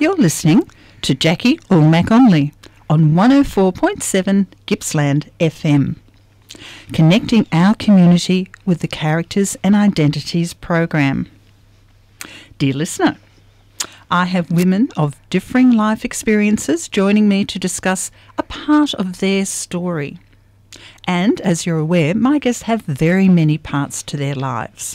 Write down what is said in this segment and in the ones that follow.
You're listening to Jackie Ulmac-Onley on 104.7 Gippsland FM, connecting our community with the Characters and Identities program. Dear listener, I have women of differing life experiences joining me to discuss a part of their story. And as you're aware, my guests have very many parts to their lives.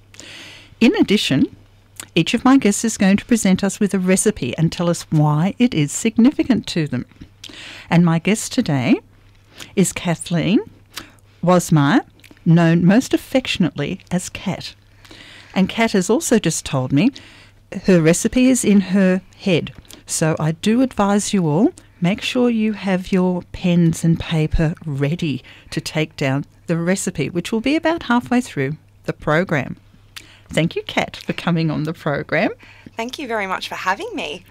In addition, each of my guests is going to present us with a recipe and tell us why it is significant to them. And my guest today is Kathleen Wasmeyer, known most affectionately as Kat. And Kat has also just told me her recipe is in her head. So I do advise you all, make sure you have your pens and paper ready to take down the recipe, which will be about halfway through the program. Thank you, Kat, for coming on the program. Thank you very much for having me.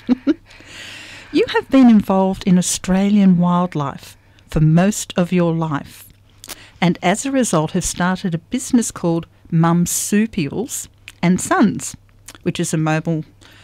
You have been involved in Australian wildlife for most of your life, and as a result have started a business called Mumsupials and Sons, which is a mobile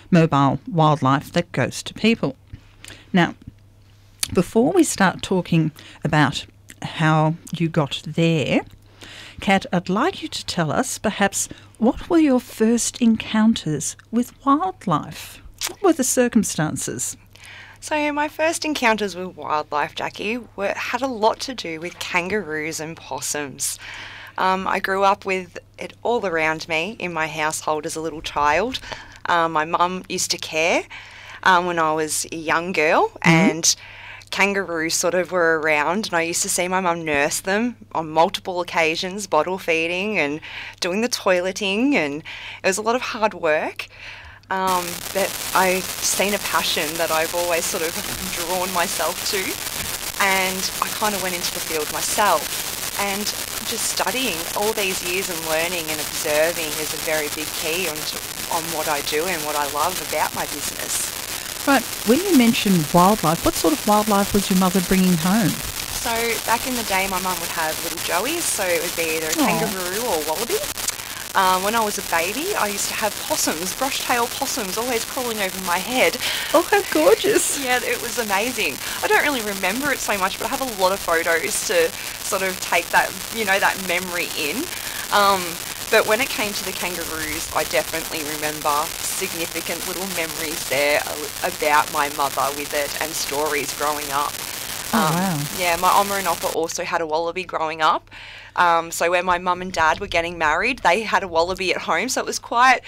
wildlife that goes to people. Now, before we start talking about how you got there, Kat, I'd like you to tell us perhaps what were your first encounters with wildlife? What were the circumstances? So my first encounters with wildlife, Jackie, had a lot to do with kangaroos and possums. I grew up with it all around me in my household as a little child. My mum used to care when I was a young girl, and kangaroos sort of were around, and I used to see my mum nurse them on multiple occasions, bottle feeding and doing the toileting, and it was a lot of hard work. That I've seen a passion that I've always sort of drawn myself to, and I kind of went into the field myself. And just studying all these years and learning and observing is a very big key on what I do and what I love about my business. Right, when you mentioned wildlife, what sort of wildlife was your mother bringing home? So back in the day, my mum would have little joeys, so it would be either a kangaroo or a wallaby. When I was a baby, I used to have possums, brush-tailed possums, always crawling over my head. Oh, how gorgeous. Yeah, it was amazing. I don't really remember it so much, but I have a lot of photos to sort of take that, that memory in. But when it came to the kangaroos, I definitely remember significant little memories there about my mother with it and stories growing up. Oh, wow. Yeah, my Oma and Opa also had a wallaby growing up. So when my mum and dad were getting married, they had a wallaby at home. So it was quite,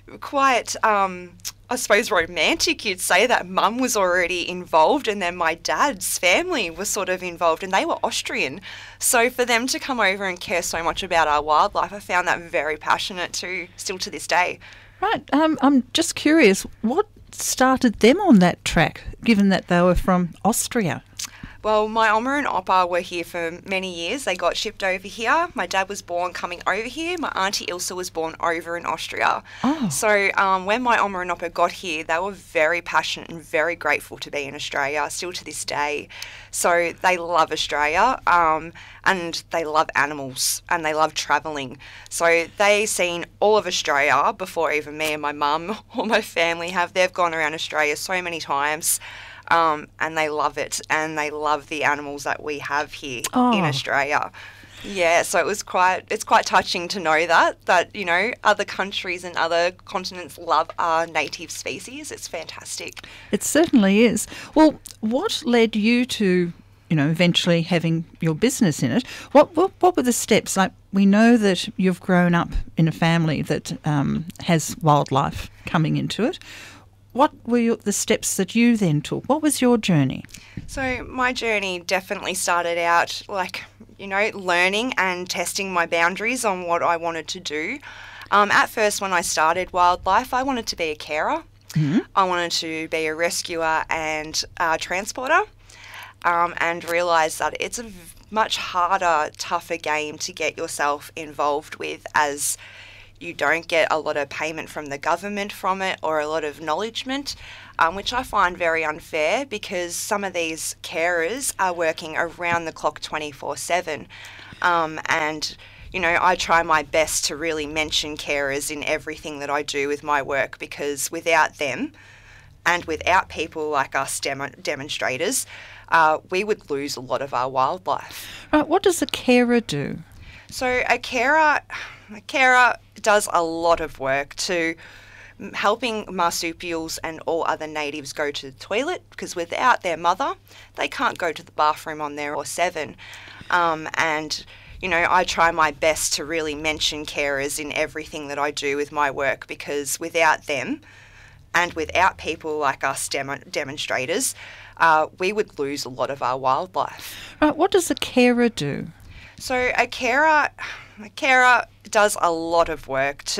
I suppose, romantic, you'd say, that mum was already involved, and then my dad's family was sort of involved, and they were Austrian. So for them to come over and care so much about our wildlife, I found that very passionate too, still to this day. Right. I'm just curious, what started them on that track, given that they were from Austria? Well, my Oma and Opa were here for many years. They got shipped over here. My dad was born coming over here. My auntie Ilse was born over in Austria. Oh. So when my Oma and Opa got here, they were very passionate and very grateful to be in Australia, still to this day. So they love Australia and they love animals and they love travelling. So they've seen all of Australia before even me and my mum or my family have. They've gone around Australia so many times. And they love it, and they love the animals that we have here in Australia. Yeah, so it's quite touching to know that other countries and other continents love our native species. It's fantastic. It certainly is. Well, what led you to, eventually having your business in it? What were the steps? Like, we know that you've grown up in a family that has wildlife coming into it. What were the steps that you then took? What was your journey? So my journey definitely started out learning and testing my boundaries on what I wanted to do. At first, when I started wildlife, I wanted to be a carer. Mm-hmm. I wanted to be a rescuer and transporter, and realised that it's a much harder, tougher game to get yourself involved with, as you don't get a lot of payment from the government from it or a lot of acknowledgement, which I find very unfair, because some of these carers are working around the clock 24/7. And, I try my best to really mention carers in everything that I do with my work, because without them, And without people like us demonstrators, we would lose a lot of our wildlife. Right, what does a carer do? So a carer does a lot of work to helping marsupials and all other natives go to the toilet, because without their mother, they can't go to the bathroom on their or 7. And I try my best to really mention carers in everything that I do with my work, because without them and without people like us demonstrators, we would lose a lot of our wildlife. Right, what does a carer do? So a carer does a lot of work to